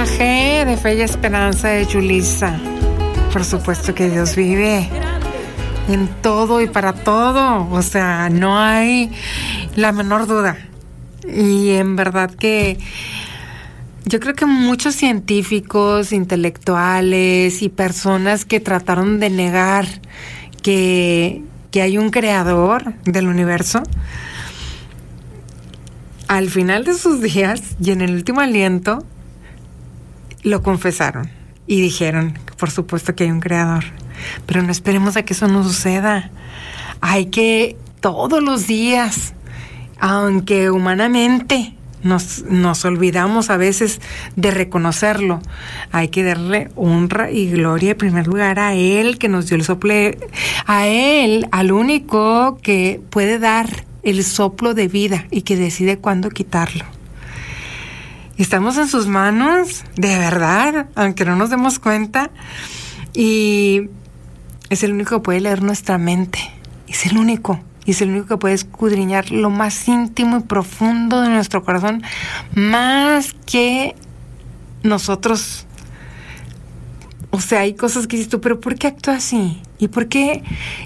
mensaje de fe y esperanza de Yulisa. Por supuesto que Dios vive en todo y para todo. O sea, no hay la menor duda. Y en verdad que yo creo que muchos científicos, intelectuales y personas que trataron de negar que hay un creador del universo, al final de sus días y en el último aliento, lo confesaron y dijeron, por supuesto que hay un creador, pero no esperemos a que eso no suceda. Hay que todos los días, aunque humanamente nos olvidamos a veces de reconocerlo, hay que darle honra y gloria en primer lugar a Él que nos dio el soplo, a Él, al único que puede dar el soplo de vida y que decide cuándo quitarlo. Estamos en sus manos, de verdad, aunque no nos demos cuenta, y es el único que puede leer nuestra mente, es el único. Y es el único que puede escudriñar lo más íntimo y profundo de nuestro corazón, más que nosotros. O sea, hay cosas que dices tú, pero ¿por qué actúo así? ¿Y por qué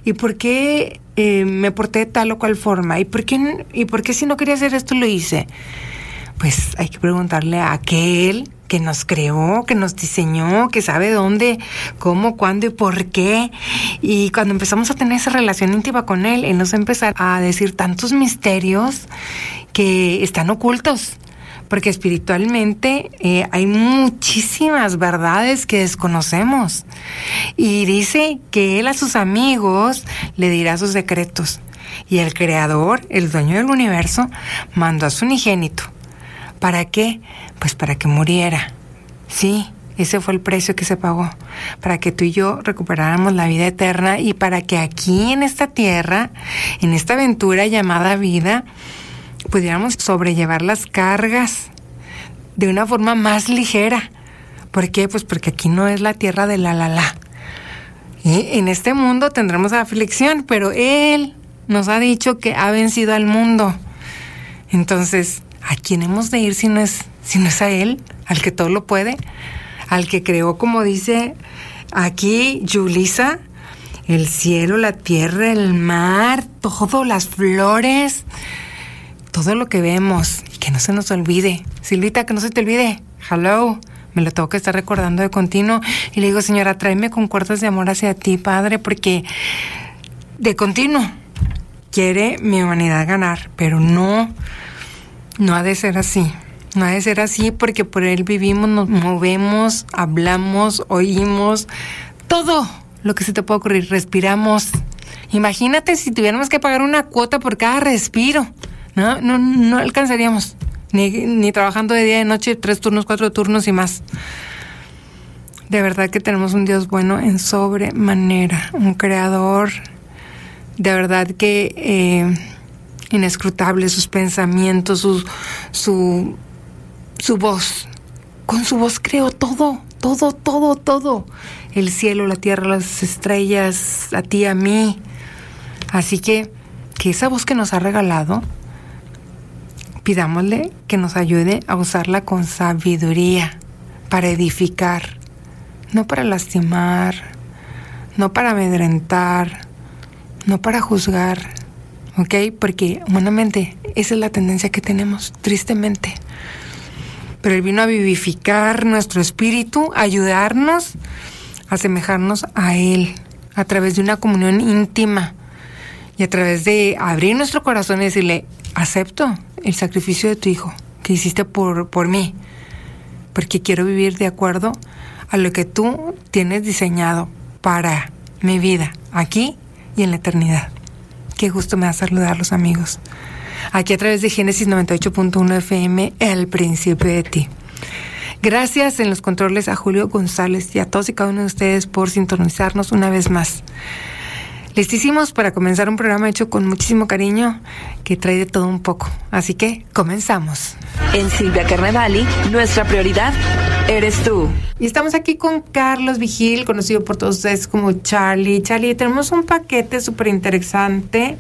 me porté de tal o cual forma? ¿Y por qué si no quería hacer esto lo hice? Pues hay que preguntarle a aquel que nos creó, que nos diseñó, que sabe dónde, cómo, cuándo y por qué. Y cuando empezamos a tener esa relación íntima con Él nos empieza a decir tantos misterios que están ocultos, porque espiritualmente hay muchísimas verdades que desconocemos. Y dice que Él a sus amigos le dirá sus secretos. Y el Creador, el dueño del universo, mandó a su unigénito. ¿Para qué? Pues para que muriera. Sí, ese fue el precio que se pagó. Para que tú y yo recuperáramos la vida eterna y para que aquí en esta tierra, en esta aventura llamada vida, pudiéramos sobrellevar las cargas de una forma más ligera. ¿Por qué? Pues porque aquí no es la tierra de la. Y en este mundo tendremos aflicción, pero Él nos ha dicho que ha vencido al mundo. Entonces, ¿a quién hemos de ir si no es a Él, al que todo lo puede, al que creó, como dice aquí Yulisa, el cielo, la tierra, el mar, todo, las flores, todo lo que vemos, y que no se nos olvide? Silvita, que no se te olvide. Hello, me lo tengo que estar recordando de continuo. Y le digo, Señora, tráeme con cuerdas de amor hacia ti, Padre, porque de continuo quiere mi humanidad ganar, pero no ha de ser así. No ha de ser así porque por Él vivimos, nos movemos, hablamos, oímos, todo lo que se te puede ocurrir, respiramos. Imagínate si tuviéramos que pagar una cuota por cada respiro. No alcanzaríamos. Ni trabajando de día y de noche, 3 turnos, 4 turnos y más. De verdad que tenemos un Dios bueno en sobremanera, un creador, de verdad que inescrutable, sus pensamientos, su voz. Con su voz creó todo. El cielo, la tierra, las estrellas, a ti, a mí. Así que esa voz que nos ha regalado, pidámosle que nos ayude a usarla con sabiduría para edificar, no para lastimar, no para amedrentar, no para juzgar, ¿ok? Porque humanamente esa es la tendencia que tenemos, tristemente. Pero Él vino a vivificar nuestro espíritu, a ayudarnos a asemejarnos a Él a través de una comunión íntima y a través de abrir nuestro corazón y decirle, acepto el sacrificio de tu Hijo que hiciste por mí, porque quiero vivir de acuerdo a lo que tú tienes diseñado para mi vida, aquí y en la eternidad. Qué gusto me da saludarlos, amigos. Aquí a través de Génesis 98.1 FM, El Principio de Ti. Gracias en los controles a Julio González y a todos y cada uno de ustedes por sintonizarnos una vez más. Listísimos para comenzar un programa hecho con muchísimo cariño que trae de todo un poco. Así que comenzamos. En Silvia Carnevali, nuestra prioridad eres tú. Y estamos aquí con Carlos Vigil, conocido por todos ustedes como Charlie. Charlie, tenemos un paquete súper interesante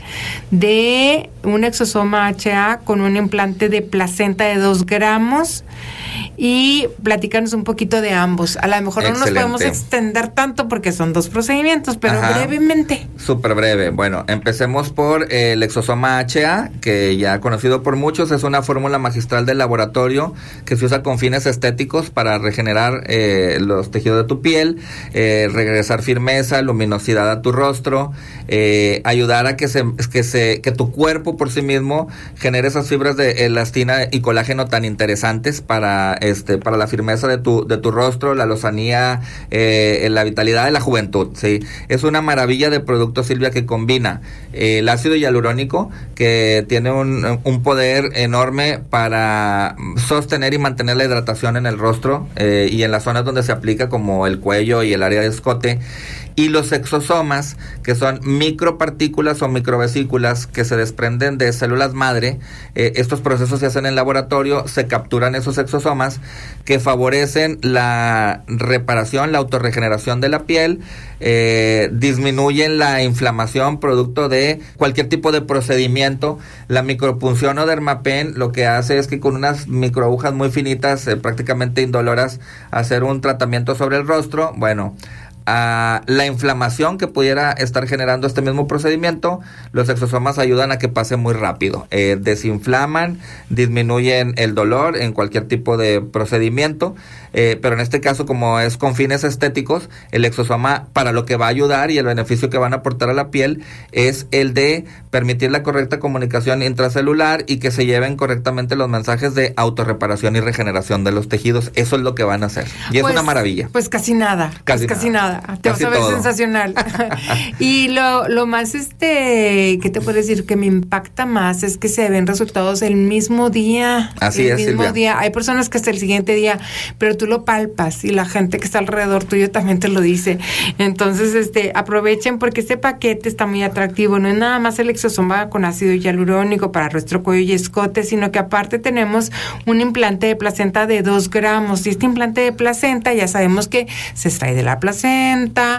de un exosoma HA con un implante de placenta de 2 gramos y platícanos un poquito de ambos. A lo mejor no nos podemos extender tanto porque son 2 procedimientos, pero brevemente. Súper breve. Bueno, empecemos por el exosoma HA, que ya conocido por muchos, es una fórmula magistral del laboratorio que se usa con fines estéticos para regenerar los tejidos de tu piel, regresar firmeza, luminosidad a tu rostro, ayudar a que tu cuerpo por sí mismo genere esas fibras de elastina y colágeno tan interesantes para la firmeza de tu rostro, la lozanía, la vitalidad de la juventud, ¿sí? Es una maravilla de producto, Silvia, que combina el ácido hialurónico, que tiene un poder enorme para sostener y mantener la hidratación en el rostro y en las zonas donde se aplica, como el cuello y el área de escote. Y los exosomas, que son micropartículas o microvesículas que se desprenden de células madre. Estos procesos se hacen en laboratorio, se capturan esos exosomas que favorecen la reparación, la autorregeneración de la piel, disminuyen la inflamación producto de cualquier tipo de procedimiento. La micropunción o dermapen lo que hace es que con unas microagujas muy finitas, prácticamente indoloras, hacer un tratamiento sobre el rostro. Bueno, la inflamación que pudiera estar generando este mismo procedimiento, los exosomas ayudan a que pase muy rápido. Desinflaman, disminuyen el dolor en cualquier tipo de procedimiento, pero en este caso, como es con fines estéticos, el exosoma para lo que va a ayudar y el beneficio que van a aportar a la piel es el de permitir la correcta comunicación intracelular y que se lleven correctamente los mensajes de autorreparación y regeneración de los tejidos. Eso es lo que van a hacer. Y es una maravilla. Pues casi nada. Casi nada. Te vas a ver sensacional. Y lo más, ¿qué te puedo decir? Que me impacta más es que se ven resultados el mismo día. Así es, el mismo Silvia. día. Hay personas que hasta el siguiente día, pero tú lo palpas y la gente que está alrededor tuyo también te lo dice. Entonces, aprovechen porque este paquete está muy atractivo. No es nada más el exosoma con ácido hialurónico para nuestro cuello y escote, sino que aparte tenemos un implante de placenta de 2 gramos. Y este implante de placenta ya sabemos que se extrae de la placenta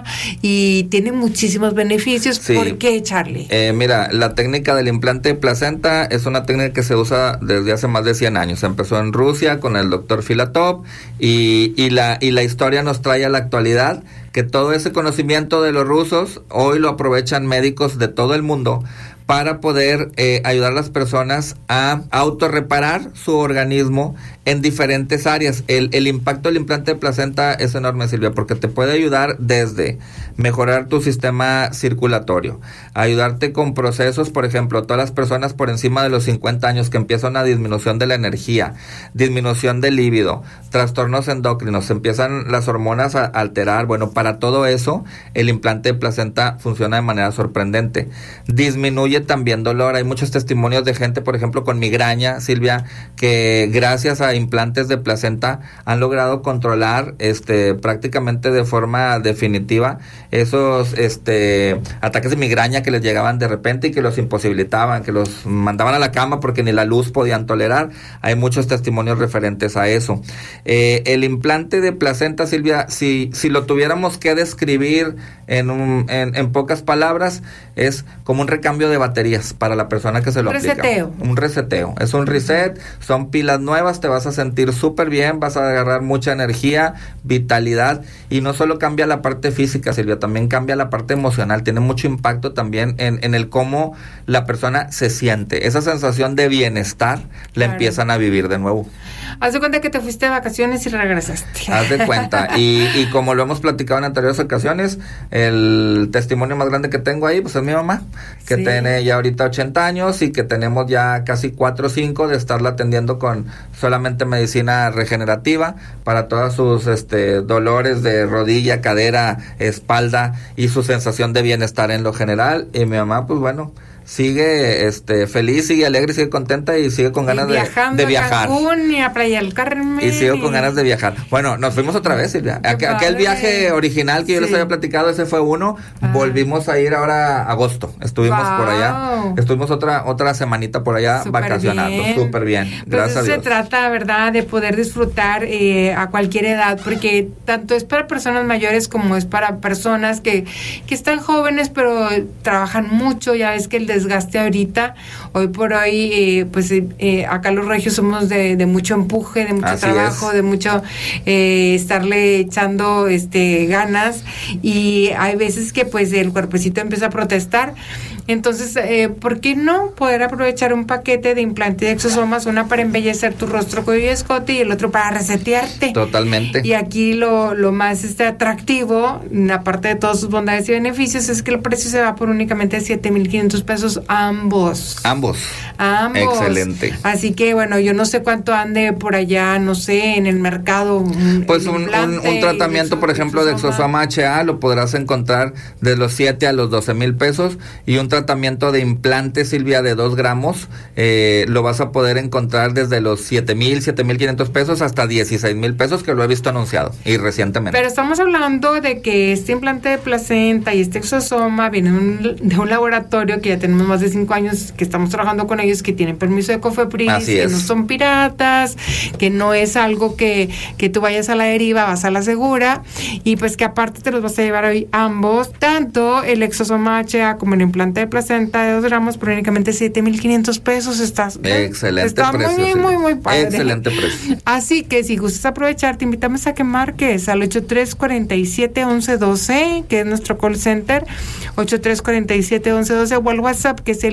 y tiene muchísimos beneficios. Sí. ¿Por qué, Charlie? Mira, la técnica del implante de placenta es una técnica que se usa desde hace más de 100 años. Empezó en Rusia con el doctor Filatov y la historia nos trae a la actualidad que todo ese conocimiento de los rusos hoy lo aprovechan médicos de todo el mundo para poder ayudar a las personas a autorreparar su organismo en diferentes áreas. El impacto del implante de placenta es enorme, Silvia, porque te puede ayudar desde mejorar tu sistema circulatorio, ayudarte con procesos, por ejemplo, todas las personas por encima de los 50 años que empiezan una disminución de la energía, disminución del líbido, trastornos endocrinos, empiezan las hormonas a alterar. Bueno, para todo eso, el implante de placenta funciona de manera sorprendente. Disminuye también dolor. Hay muchos testimonios de gente, por ejemplo, con migraña, Silvia, que gracias a implantes de placenta han logrado controlar prácticamente de forma definitiva esos ataques de migraña que les llegaban de repente y que los imposibilitaban, que los mandaban a la cama porque ni la luz podían tolerar. Hay muchos testimonios referentes a eso. El implante de placenta, Silvia, si lo tuviéramos que describir en pocas palabras, es como un recambio de baterías para la persona que se lo aplica. Un reseteo. Es un reset, son pilas nuevas, te vas a sentir súper bien, vas a agarrar mucha energía, vitalidad, y no solo cambia la parte física, Silvia, también cambia la parte emocional. Tiene mucho impacto también en el cómo la persona se siente. Esa sensación de bienestar la empiezan a vivir de nuevo. Haz de cuenta que te fuiste de vacaciones y regresaste. Haz de cuenta. Y como lo hemos platicado en anteriores ocasiones, el testimonio más grande que tengo ahí, pues es mi mamá, que tiene ya ahorita 80 años y que tenemos ya casi 4 o 5 de estarla atendiendo con solamente medicina regenerativa para todos sus dolores de rodilla, cadera, espalda y su sensación de bienestar en lo general. Y mi mamá, pues bueno, sigue feliz, sigue alegre, sigue contenta y sigue con ganas de viajar. A Cancún y a Playa del Carmen. Y sigo con ganas de viajar. Bueno, nos fuimos otra vez, Silvia. Aquel viaje original que yo les había platicado, ese fue uno. Volvimos a ir ahora a agosto. Estuvimos por allá. Estuvimos otra semanita por allá vacacionando. Súper bien. Gracias a Dios. Se trata, ¿verdad?, de poder disfrutar a cualquier edad, porque tanto es para personas mayores como es para personas que están jóvenes, pero trabajan mucho. Ya ves que el desgaste ahorita. Hoy por hoy, acá los regios somos de mucho empuje, de mucho Así trabajo, es. de mucho estarle echando ganas, y hay veces que pues el cuerpecito empieza a protestar. Entonces, ¿por qué no poder aprovechar un paquete de implante de exosomas, una para embellecer tu rostro, cuello y escote, y el otro para resetearte? Totalmente. Y aquí lo más atractivo, aparte de todas sus bondades y beneficios, es que el precio se va por únicamente 7,500 pesos ambos. Ambos. Excelente. Así que, bueno, yo no sé cuánto ande por allá, no sé, en el mercado. Pues un tratamiento, por ejemplo, de exosoma HA lo podrás encontrar de los 7 a los 12,000 pesos, y un tratamiento de implante, Silvia, de 2 gramos, lo vas a poder encontrar desde los 7,500 pesos hasta 16,000 pesos, que lo he visto anunciado y recientemente. Pero estamos hablando de que este implante de placenta y este exosoma vienen de un laboratorio que ya tenemos más de 5 años que estamos trabajando con ellos, que tienen permiso de COFEPRIS, que no son piratas, que no es algo que tú vayas a la deriva, vas a la segura, y pues que aparte te los vas a llevar hoy ambos, tanto el exosoma HA como el implante de placenta de 2 gramos, por únicamente 7,500 pesos. Excelente está precio. muy padre. Excelente precio. Así que si gustas aprovechar, te invitamos a que marques al 8347-1112, que es nuestro call center, 8347-1112, o al WhatsApp, que es el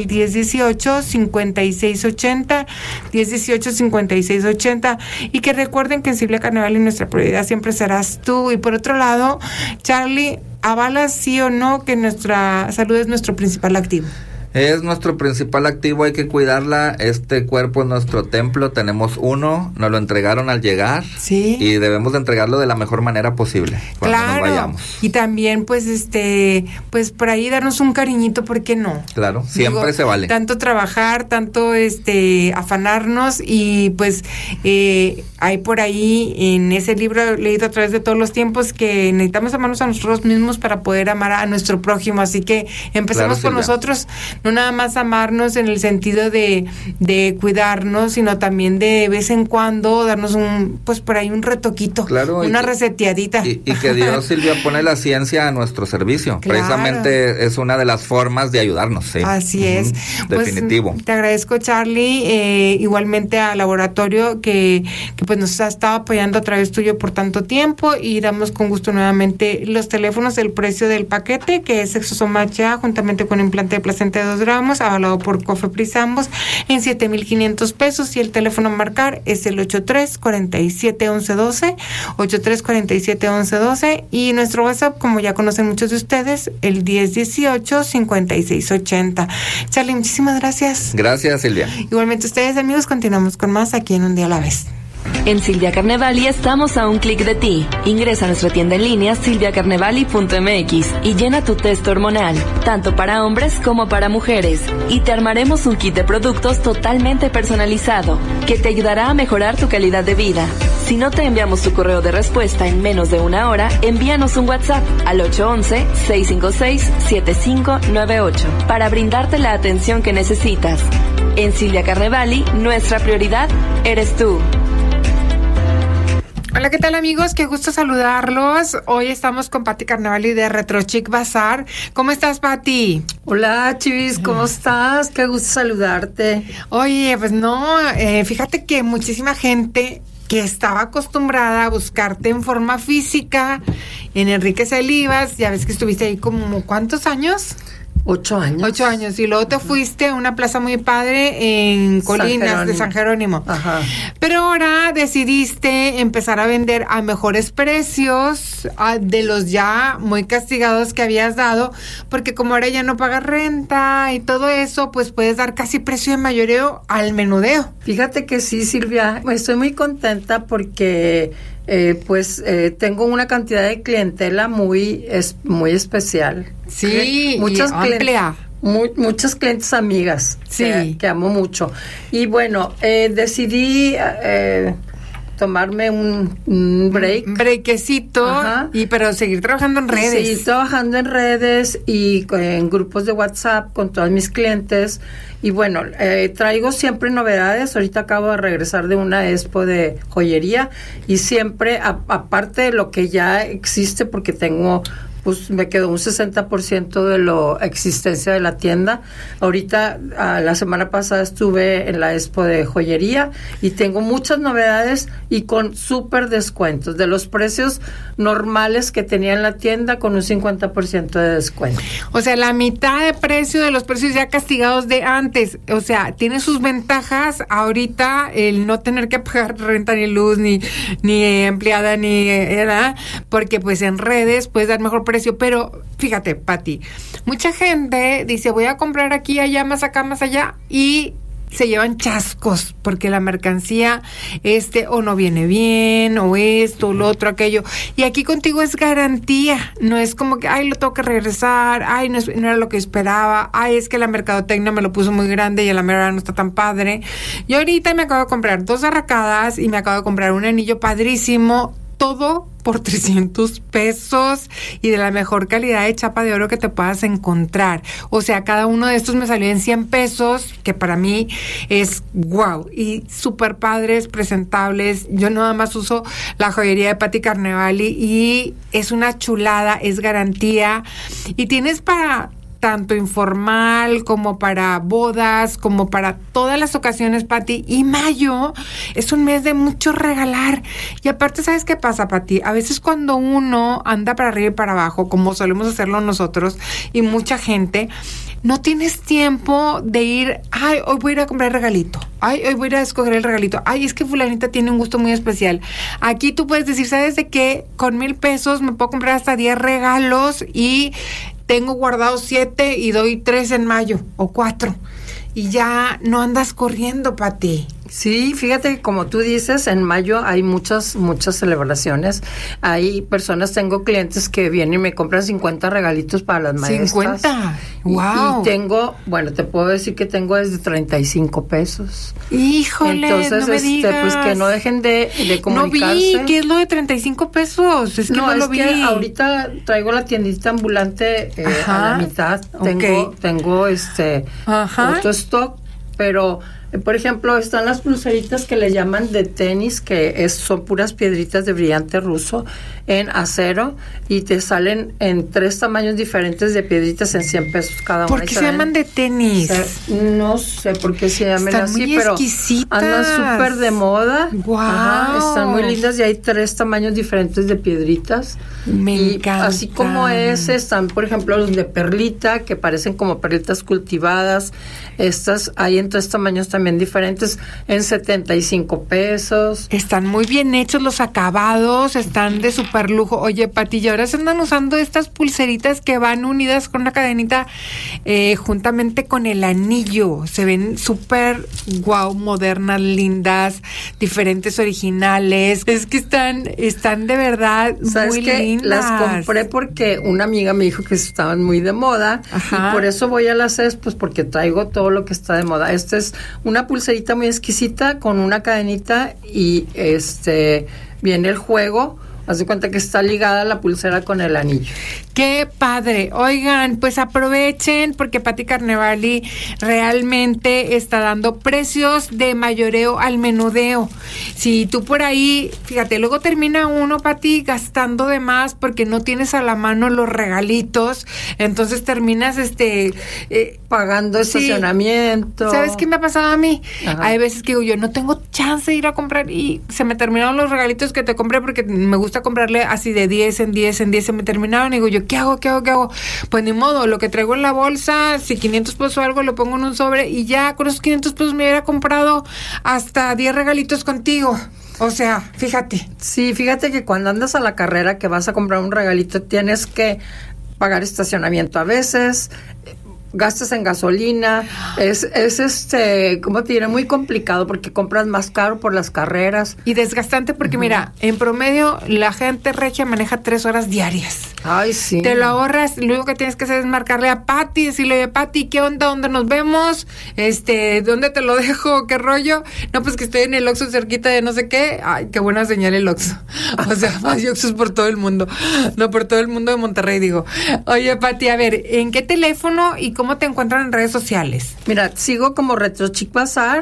1018-5680, 1018-5680, y que recuerden que en Silvia Carnevali nuestra prioridad siempre serás tú. Y por otro lado, Charlie, ¿avalas sí o no que nuestra salud es nuestro principal activo? Es nuestro principal activo, hay que cuidarla. Este cuerpo es nuestro templo, tenemos uno, nos lo entregaron al llegar, sí, y debemos de entregarlo de la mejor manera posible cuando nos vayamos. Y también pues pues por ahí darnos un cariñito, ¿por qué no? Claro, siempre se vale. Tanto trabajar, tanto afanarnos, y pues hay por ahí en ese libro leído a través de todos los tiempos que necesitamos amarnos a nosotros mismos para poder amar a nuestro prójimo, así que empecemos por nosotros. No nada más amarnos en el sentido de cuidarnos, sino también de vez en cuando darnos por ahí un retoquito, claro, una reseteadita. Y que Dios, Silvia, pone la ciencia a nuestro servicio. Claro. Precisamente es una de las formas de ayudarnos, ¿sí? Así es. Definitivo. Pues, te agradezco, Charlie, igualmente al laboratorio que pues nos ha estado apoyando a través tuyo por tanto tiempo, y damos con gusto nuevamente los teléfonos, el precio del paquete, que es exosoma HA juntamente con implante de placenta de 2 gramos, avalado por COFEPRIS ambos, en 7,500 pesos, y el teléfono a marcar es el 8347-1112, 8347-1112, y nuestro WhatsApp, como ya conocen muchos de ustedes, el 1018-5680. Charlie, muchísimas gracias. Gracias, Silvia. Igualmente ustedes, amigos, continuamos con más aquí en Un Día a la Vez. En Silvia Carnevali estamos a un clic de ti. Ingresa a nuestra tienda en línea silviacarnevali.mx y llena tu test hormonal, tanto para hombres como para mujeres. Y te armaremos un kit de productos totalmente personalizado, que te ayudará a mejorar tu calidad de vida. Si no te enviamos tu correo de respuesta en menos de 1 hora, envíanos un WhatsApp al 811-656-7598 para brindarte la atención que necesitas. En Silvia Carnevali, nuestra prioridad eres tú. Hola, ¿qué tal, amigos? Qué gusto saludarlos. Hoy estamos con Pati Carnevali de Retro Chic Bazar. ¿Cómo estás, Pati? Hola, Chivis, ¿cómo estás? Qué gusto saludarte. Oye, pues no, fíjate que muchísima gente que estaba acostumbrada a buscarte en forma física en Enríquez Elivas, ya ves que estuviste ahí como ¿cuántos años? 8 años. 8 años. Y luego te fuiste a una plaza muy padre en Colinas de San Jerónimo. Ajá. Pero ahora decidiste empezar a vender a mejores precios de los ya muy castigados que habías dado, porque como ahora ya no pagas renta y todo eso, pues puedes dar casi precio de mayoreo al menudeo. Fíjate que sí, Silvia, estoy muy contenta porque tengo una cantidad de clientela muy especial. Sí, muchas amplia. Muchas clientes amigas, sí, que amo mucho. Y bueno, decidí tomarme un break. Un breakecito, pero seguir trabajando en redes. Sí, trabajando en redes y en grupos de WhatsApp con todos mis clientes. Y bueno, traigo siempre novedades. Ahorita acabo de regresar de una expo de joyería y siempre, aparte de lo que ya existe, porque tengo pues me quedó un 60% de la existencia de la tienda. Ahorita, la semana pasada estuve en la expo de joyería y tengo muchas novedades y con súper descuentos, de los precios normales que tenía en la tienda con un 50% de descuento. O sea, la mitad de precio de los precios ya castigados de antes. O sea, tiene sus ventajas ahorita el no tener que pagar renta ni luz, ni empleada, ni porque pues en redes puedes dar mejor precio. Pero fíjate, Pati, mucha gente dice voy a comprar aquí, allá, más acá, más allá, y se llevan chascos porque la mercancía o no viene bien, o esto, lo otro, aquello. Y aquí contigo es garantía, no es como que lo tengo que regresar, no era lo que esperaba, es que la mercadotecnia me lo puso muy grande y a la mera no está tan padre. Yo ahorita me acabo de comprar 2 arracadas y me acabo de comprar un anillo padrísimo, todo por 300 pesos y de la mejor calidad de chapa de oro que te puedas encontrar. O sea, cada uno de estos me salió en 100 pesos, que para mí es wow. Y súper padres, presentables. Yo nada más uso la joyería de Patti Carnevali y es una chulada, es garantía. Y tienes para tanto informal como para bodas, como para todas las ocasiones, Pati. Y mayo es un mes de mucho regalar. Y aparte, ¿sabes qué pasa, Pati? A veces cuando uno anda para arriba y para abajo, como solemos hacerlo nosotros y mucha gente, no tienes tiempo de ir, hoy voy a ir a comprar el regalito, hoy voy a ir a escoger el regalito, es que fulanita tiene un gusto muy especial. Aquí tú puedes decir, ¿sabes de qué? Con 1,000 pesos me puedo comprar hasta 10 regalos y tengo guardados 7 y doy 3 en mayo o 4. Y ya no andas corriendo, Pati. Sí, fíjate que como tú dices, en mayo hay muchas celebraciones. Hay personas, tengo clientes que vienen y me compran 50 regalitos para las maestras. 50, wow. Y tengo, te puedo decir que tengo desde 35 pesos. Híjole, entonces, no me digas. pues que no dejen de comunicarse. No vi, ¿qué es lo de 35 pesos? Es que no lo vi. Que ahorita traigo la tiendita ambulante a la mitad. Tengo otro stock, pero por ejemplo, están las pulseritas que le llaman de tenis, que son puras piedritas de brillante ruso en acero y te salen en 3 tamaños diferentes de piedritas en 100 pesos cada una. ¿Por qué se llaman de tenis? No sé por qué se llaman están así, muy pero exquisitas. Andan súper de moda. Wow. Están muy lindas y hay 3 tamaños diferentes de piedritas. Me encanta. Así como están, por ejemplo, los de perlita, que parecen como perlitas cultivadas. Estas hay en 3 tamaños también diferentes, en 75 pesos. Están muy bien hechos los acabados, están de súper lujo. Oye, Pati, y ahora se andan usando estas pulseritas que van unidas con una cadenita juntamente con el anillo. Se ven súper modernas, lindas, diferentes, originales. Es que están de verdad muy lindas. Las compré porque una amiga me dijo que estaban muy de moda. Ajá. Y por eso voy a las expos, porque traigo todo lo que está de moda. Esta es una pulserita muy exquisita con una cadenita y viene el juego. Haz de cuenta que está ligada la pulsera con el anillo. ¡Qué padre! Oigan, pues aprovechen porque Patti Carnevali realmente está dando precios de mayoreo al menudeo. Si tú por ahí, fíjate, luego termina uno, Patti, gastando de más porque no tienes a la mano los regalitos, entonces terminas pagando estacionamiento. ¿Sabes qué me ha pasado a mí? Ajá. Hay veces que digo, yo no tengo chance de ir a comprar y se me terminaron los regalitos que te compré porque me gusta comprarle así de 10 en 10 en 10, se me terminaron y digo yo, ¿qué hago? Pues ni modo, lo que traigo en la bolsa, si 500 pesos o algo, lo pongo en un sobre y ya con esos 500 pesos me hubiera comprado hasta 10 regalitos contigo. O sea, fíjate. Sí, fíjate que cuando andas a la carrera que vas a comprar un regalito, tienes que pagar estacionamiento a veces, gastas en gasolina, es ¿cómo te diré? Muy complicado porque compras más caro por las carreras. Y desgastante porque mira, en promedio la gente regia maneja 3 horas diarias. Ay, sí. Te lo ahorras, lo único que tienes que hacer es marcarle a Patti, decirle, oye, Patti, ¿qué onda? ¿Dónde nos vemos? ¿Dónde te lo dejo? ¿Qué rollo? No, pues que estoy en el Oxxo cerquita de no sé qué. Ay, qué buena señal el Oxxo. O sea, hay Oxxos por todo el mundo. No, por todo el mundo de Monterrey, digo. Oye, Patti, a ver, ¿en qué teléfono y cómo te encuentran en redes sociales? Mira, sigo como Retro Chic Bazar.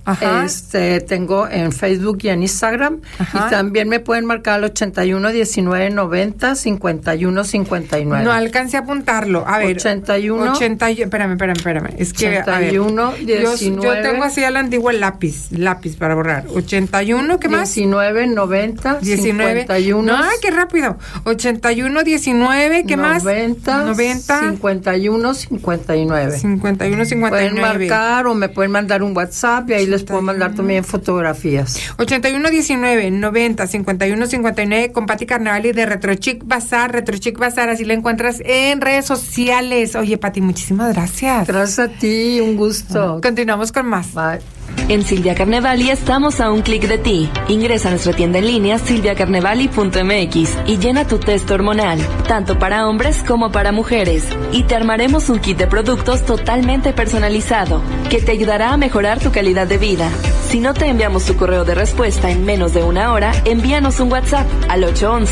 Ajá. Tengo en Facebook y en Instagram. Ajá. Y también me pueden marcar al 81 19 90 51 59. No alcancé a apuntarlo. A ver. 81. Espérame. Es que 81 19. Yo tengo así al antiguo el lápiz para borrar. 81, ¿qué más? 19 90 19 51. ¡Ay, qué rápido! 81 19, ¿qué 90, más? 90 51 59. 51 59. Pueden marcar o me pueden mandar un WhatsApp y ahí les puedo mandar también fotografías. 81 19 90 51 59 con Pati Carnevali de Retrochic Bazar, así la encuentras en redes sociales. Oye, Pati, muchísimas gracias. Gracias a ti, un gusto. Continuamos con más. Bye. En Silvia Carnevali estamos a un clic de ti. Ingresa a nuestra tienda en línea silviacarnevali.mx y llena tu test hormonal, tanto para hombres como para mujeres. Y te armaremos un kit de productos totalmente personalizado, que te ayudará a mejorar tu calidad de vida. Si no te enviamos tu correo de respuesta en menos de una hora, envíanos un WhatsApp al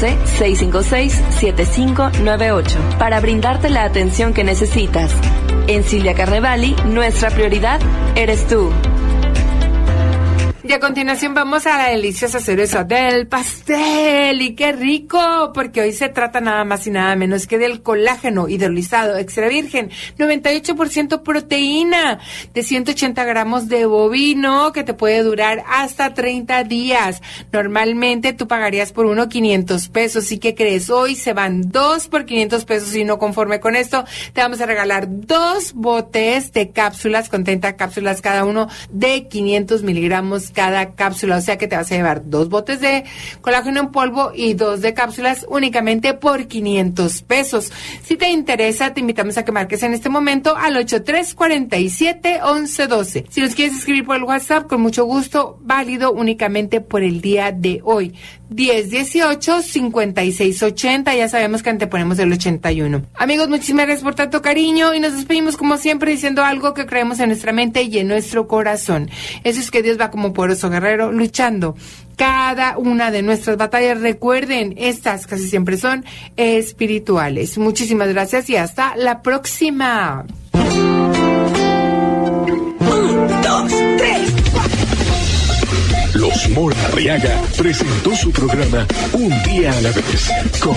811-656-7598 para brindarte la atención que necesitas. En Silvia Carnevali, nuestra prioridad eres tú. Y a continuación vamos a la deliciosa cereza del pastel. ¡Y qué rico! Porque hoy se trata nada más y nada menos que del colágeno hidrolizado extra virgen, 98% proteína, de 180 gramos de bovino, que te puede durar hasta 30 días. Normalmente tú pagarías por uno 500 pesos. ¿Y qué crees? Hoy se van 2 por 500 pesos. Y no conforme con esto, te vamos a regalar 2 botes de cápsulas, con 30 cápsulas cada uno, de 500 miligramos cada cápsula, o sea que te vas a llevar 2 botes de colágeno en polvo y 2 de cápsulas únicamente por 500 pesos. Si te interesa, te invitamos a que marques en este momento al 8347-1112. Si nos quieres escribir por el WhatsApp, con mucho gusto, válido únicamente por el día de hoy. 1018-5680, ya sabemos que anteponemos el 81. Amigos, muchísimas gracias por tanto cariño y nos despedimos como siempre diciendo algo que creemos en nuestra mente y en nuestro corazón. Eso es que Dios va como poderoso guerrero luchando cada una de nuestras batallas. Recuerden, estas casi siempre son espirituales. Muchísimas gracias y hasta la próxima. 1, 2, 3, 4. Los Mora Arriaga presentó su programa Un Día a la Vez con